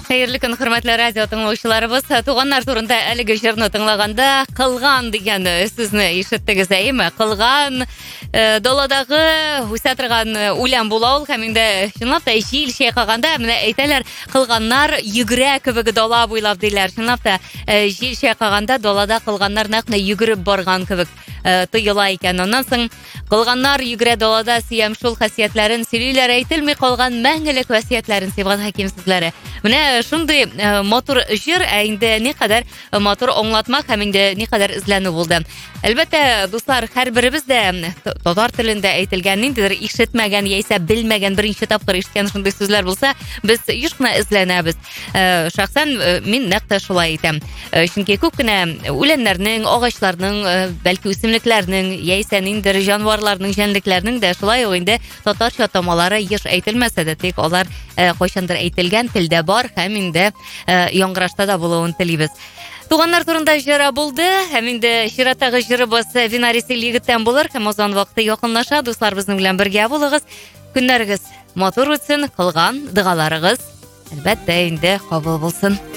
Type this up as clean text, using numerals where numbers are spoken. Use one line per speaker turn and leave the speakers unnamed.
Хәерле көн, хөрмәтле радио тыңлаучыларыбыз. Туганнар турында әлеге җырны тыңлаганда кылган дигән сүзне ишеттегез, әйеме? Кылган даладагы үсә торган үлән була ул һәм инде чынлап та җил чайкаганда менә әйтәләр, кылганнар йөгерә кебек дала буйлап диләр. Чынлап та җил чайкаганда далада кылганнар нәкъ йөгереп барган кебек тоела икән. Аннан соң кылганнар йөгерә далада сөям шул хәсиятләрен сөйлиләр, әйтелми калган мәңгелек васиятләрен Сибгат Хәким сүзләре. Менә шундый мотор җыр, инде никадәр мотор аңлатма һәм инде никадәр эзләнү булды. Әлбәттә, дуслар, һәрберебез дә татар телендә әйтелгән ниндидер ишетмәгән яисә белмәгән беренче тапкыр ишеткән шундый сүзләр булса, без еш кына эзләнәбез. Шәхсән мин нәкъ шулай итәм. Чөнки күп кенә үләннәрнең, агачларның, бәлки үсемлекләрнең яисә ниндидер җанварларның, җәнлекләрнең дә шулай ук инде татарча тамалары еш әйтелмәсә дә, тик алар кайчандыр әйтелгән телдә бар һәм инде яңгырашта да булуын телибез. Туганнар турында җыра булды, һәм инде чираттагы җырыбыз Винариsil егеттән булыр һәм озан вакыты якынлаша. Дуслар, безнең белән бергә булыгыз. Көннәрегез матур үтсен, кылган дыгаларыгыз әлбәттә инде кабул булсын.